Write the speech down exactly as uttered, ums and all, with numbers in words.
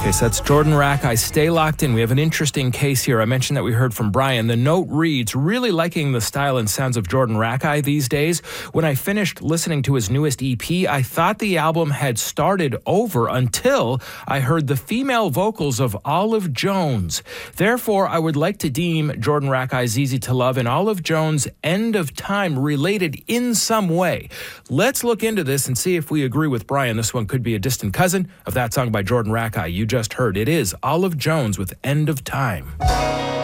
Okay, so that's Jordan Rakei. Stay locked in. We have an interesting case here. I mentioned that we heard from Brian. The note reads, really liking the style and sounds of Jordan Rakei these days. When I finished listening to his newest E P, I thought the album had started over until I heard the female vocals of Olive Jones. Therefore, I would like to deem Jordan Rakei's Easy to Love and Olive Jones' End of Time related in some way. Let's look into this and see if we agree with Brian. This one could be a distant cousin of that song by Jordan Rakei you just heard. It is Olive Jones with End of Time.